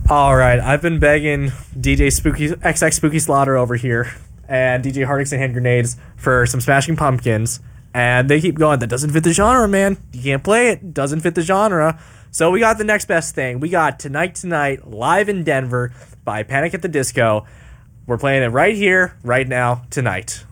All right, I've been begging DJ Spooky XX Spooky Slaughter over here and DJ Hardix and Hand Grenades for some Smashing Pumpkins, and they keep going. That doesn't fit the genre, man. You can't play it. Doesn't fit the genre. So we got the next best thing. We got Tonight live in Denver by Panic at the Disco. We're playing it right here, right now, tonight.